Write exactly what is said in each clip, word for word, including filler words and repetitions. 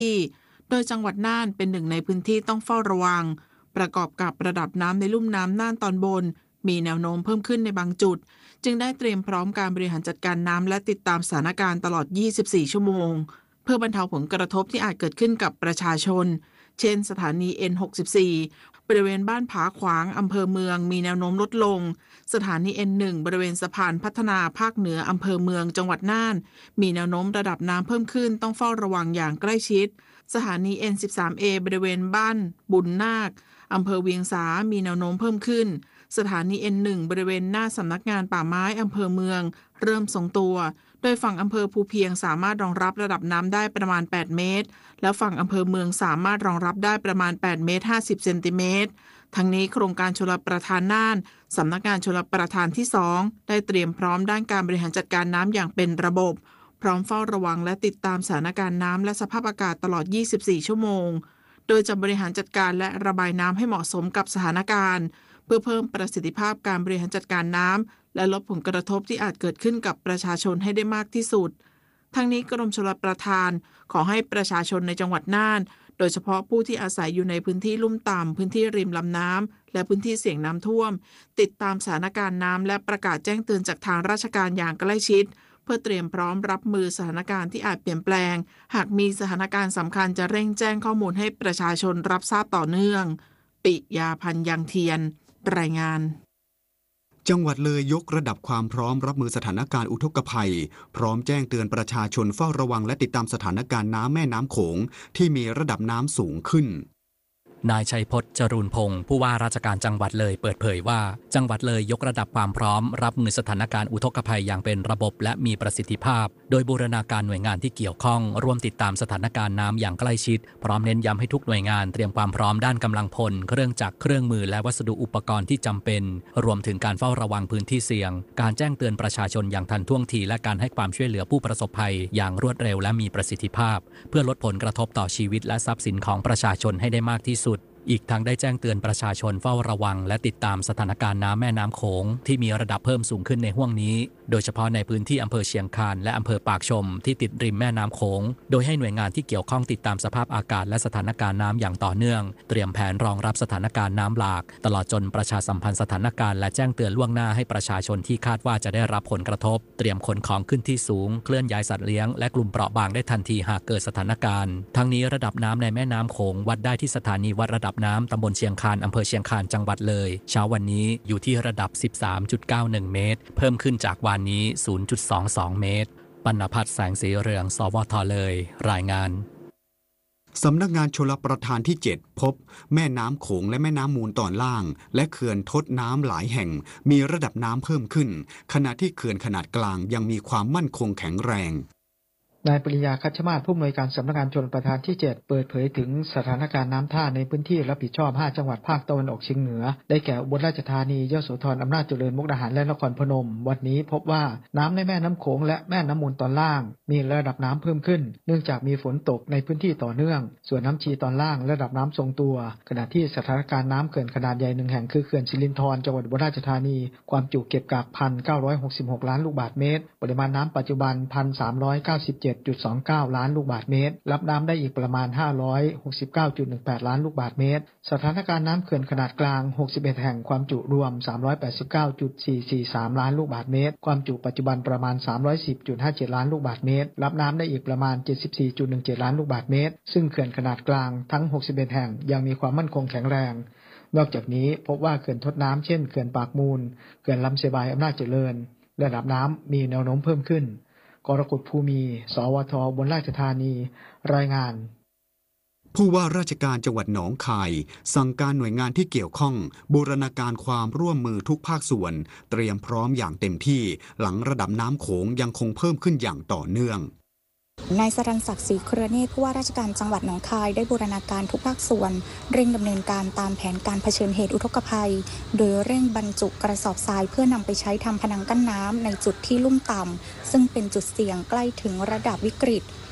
โดยจังหวัดน่านเป็นหนึ่งในพื้นที่ต้องเฝ้าระวังประกอบกับระดับน้ำในลุ่มน้ำน่านตอนบนมีแนวโน้มเพิ่มขึ้นในบางจุดจึงได้เตรียมพร้อมการบริหารจัดการน้ำและติดตามสถานการณ์ตลอดยี่สิบสี่ชั่วโมงเพื่อบรรเทาผลกระทบที่อาจเกิดขึ้นกับประชาชนเช่นสถานี เอ็น หกสิบสี่ บริเวณบ้านผาขวางอำเภอเมืองมีแนวโน้มลดลงสถานี เอ็น หนึ่ง บริเวณสะพานพัฒนาภาคเหนืออำเภอเมืองจังหวัดน่านมีแนวโน้มระดับน้ำเพิ่มขึ้นต้องเฝ้าระวังอย่างใกล้ชิดสถานี เอ็น สิบสาม เอ บริเวณบ้านบุญนาคอำเภอเวียงสามีแนวโน้มเพิ่มขึ้นสถานี เอ็น หนึ่ง บริเวณหน้าสำนักงานป่าไม้อำเภอเมืองเริ่มทรงตัวโดยฝั่งอำเภอภูเพียงสามารถรองรับระดับน้ำได้ประมาณแปดเมตรและฝั่งอำเภอเมืองสามารถรองรับได้ประมาณแปดเมตรห้าสิบเซนติเมตรทั้งนี้โครงการชลประทานน่านสำนักงานชลประทานที่สองได้เตรียมพร้อมด้านการบริหารจัดการน้ำอย่างเป็นระบบพร้อมเฝ้าระวังและติดตามสถานการณ์น้ำและสภาพอากาศตลอดยี่สิบสี่ชั่วโมงโดยจะบริหารจัดการและระบายน้ำให้เหมาะสมกับสถานการณ์เพื่อเพิ่มประสิทธิภาพการบริหารจัดการน้ำและลดผลกระทบที่อาจเกิดขึ้นกับประชาชนให้ได้มากที่สุดทั้งนี้กรมชลประทานขอให้ประชาชนในจังหวัดน่านโดยเฉพาะผู้ที่อาศัยอยู่ในพื้นที่ลุ่มต่ำพื้นที่ริมลำน้ำและพื้นที่เสี่ยงน้ำท่วมติดตามสถานการณ์น้ำและประกาศแจ้งเตือนจากทางราชการอย่างใกล้ชิดเพื่อเตรียมพร้อมรับมือสถานการณ์ที่อาจเปลี่ยนแปลงหากมีสถานการณ์สำคัญจะเร่งแจ้งข้อมูลให้ประชาชนรับทราบต่อเนื่องปิยาพันธ์ยังเทียนรายงานจังหวัดเลยยกระดับความพร้อมรับมือสถานการณ์อุทกภัยพร้อมแจ้งเตือนประชาชนเฝ้าระวังและติดตามสถานการณ์น้ำแม่น้ำโขงที่มีระดับน้ำสูงขึ้นนายชัยพจน์ จรูนพงศ์ผู้ว่าราชการจังหวัดเลยเปิดเผยว่าจังหวัดเลยยกระดับความพร้อมรับมือสถานการณ์อุทกภัยอย่างเป็นระบบและมีประสิทธิภาพโดยบูรณาการหน่วยงานที่เกี่ยวข้องร่วมติดตามสถานการณ์น้ำอย่างใกล้ชิดพร้อมเน้นย้ำให้ทุกหน่วยงานเตรียมความพร้อมด้านกำลังพลเครื่องจักรเครื่องมือและวัสดุอุปกรณ์ที่จำเป็นรวมถึงการเฝ้าระวังพื้นที่เสี่ยงการแจ้งเตือนประชาชนอย่างทันท่วงทีและการให้ความช่วยเหลือผู้ประสบภัยอย่างรวดเร็วและมีประสิทธิภาพเพื่อลดผลกระทบต่อชีวิตและทรัพย์สินของประชาชนให้ได้มากที่สุดอีกทั้งได้แจ้งเตือนประชาชนเฝ้าระวังและติดตามสถานการณ์น้ำแม่น้ำโขงที่มีระดับเพิ่มสูงขึ้นในห้วงนี้โดยเฉพาะในพื้นที่อำเภอเชียงคานและอำเภอปากชมที่ติดริมแม่น้ำโขงโดยให้หน่วยงานที่เกี่ยวข้องติดตามสภาพอากาศและสถานการณ์น้ำอย่างต่อเนื่องเตรียมแผนรองรับสถานการณ์น้ำหลากตลอดจนประชาสัมพันธ์สถานการณ์และแจ้งเตือนล่วงหน้าให้ประชาชนที่คาดว่าจะได้รับผลกระทบเตรียมขนของขึ้นที่สูงเคลื่อนย้ายสัตว์เลี้ยงและกลุ่มเปราะบางได้ทันทีหากเกิดสถานการณ์ทั้งนี้ระดับน้ำในแม่น้ำโขงวัดได้ที่สถานีวัดระดับน้ำตำบลเชียงคานอำเภอเชียงคานจังหวัดเลยเช้าวันนี้อยู่ที่ระดับ สิบสามจุดเก้าหนึ่ง เมตรเพิ่มขึ้นจากวานนี้ ศูนย์จุดสองสอง เมตรปณภัทรแสงสีเรืองสวทเลยรายงานสำนักงานชลประทานที่เจ็ดพบแม่น้ำโขงและแม่น้ำมูลตอนล่างและเขื่อนทดน้ำหลายแห่งมีระดับน้ำเพิ่มขึ้นขณะที่เขื่อนขนาดกลางยังมีความมั่นคงแข็งแรงนายปริยาคัชมาศผู้อำนวยการสำนักงานชลประทานที่เจ็ดเปิดเผยถึงสถานการณ์น้ำท่าในพื้นที่รับผิดชอบห้าจังหวัดภาคตะวันออกเฉียงเหนือได้แก่อุบลราชธานียโสธรอำนาจเจริญมุกดาหารและนครพนมวันนี้พบว่าน้ำในแม่น้ำโขงและแม่น้ำมูลตอนล่างมีระดับน้ำเพิ่มขึ้นเนื่องจากมีฝนตกในพื้นที่ต่อเนื่องส่วนน้ำชีตอนล่างระดับน้ำทรงตัวขณะที่สถานการณ์น้ำเขื่อนขนาดใหญ่หนึ่งแห่งคือเขื่อนสิรินธรจังหวัดอุบลราชธานีความจุเก็บกัก หนึ่งพันเก้าร้อยหกสิบหก ล้านลูกบาศก์เมตรปริมาณน้ำปัจจุบัน หนึ่งพันสามร้อยเก้าสิบเจ็ดจุดสองเก้าล้านลูกบาศก์เมตรรับน้ำได้อีกประมาณ ห้าร้อยหกสิบเก้าจุดหนึ่งแปด ล้านลูกบาศก์เมตรสถานการณ์น้ำเขื่อนขนาดกลางหกสิบเอ็ดแห่งความจุรวม สามร้อยแปดสิบเก้าจุดสี่สี่สาม ล้านลูกบาศก์เมตรความจุปัจจุบันประมาณ สามร้อยสิบจุดห้าเจ็ด ล้านลูกบาศก์เมตรรับน้ำได้อีกประมาณ เจ็ดสิบสี่จุดหนึ่งเจ็ด ล้านลูกบาศก์เมตรซึ่งเขื่อนขนาดกลางทั้งหกสิบเอ็ดแห่งยังมีความมั่นคงแข็งแรงนอกจากนี้พบว่าเขื่อนทดน้ำเช่นเขื่อนปากมูลเขื่อนลำเสบายอำนาจเจริญระดับน้ำมีแนวโน้มเพิ่มขึ้นกรกฎภูมิสวทบนราชธานีรายงานผู้ว่าราชการจังหวัดหนองคายสั่งการหน่วยงานที่เกี่ยวข้องบูรณาการความร่วมมือทุกภาคส่วนเตรียมพร้อมอย่างเต็มที่หลังระดับน้ำโขงยังคงเพิ่มขึ้นอย่างต่อเนื่องนายสรัญศักดิ์ศรีเครือเนตรผู้ว่าราชการจังหวัดหนองคายได้บูรณาการทุกภาคส่วนเร่งดำเนินการตามแผนการเผชิญเหตุอุทกภัยโดยเร่งบรรจุกระสอบทรายเพื่อนำไปใช้ทำพนังกั้นน้ำในจุดที่ลุ่มต่ำซึ่งเป็นจุดเสี่ยงใกล้ถึงระดับวิกฤต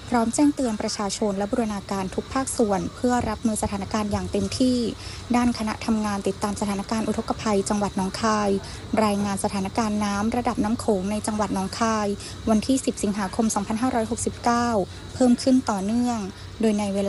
พร้อมแจ้งเตือนประชาชนและบูรณาการทุกภาคส่วนเพื่อรับมือสถานการณ์อย่างเต็มที่ด้านคณะทำงานติดตามสถานการณ์อุทกภัยจังหวัดหนองคายรายงานสถานการณ์น้ำระดับน้ำโขงในจังหวัดหนองคายวันที่สิบสิงหาคมสองพันห้าร้อยหกสิบเก้าเพิ่มขึ้นต่อเนื่องโดยในเวลา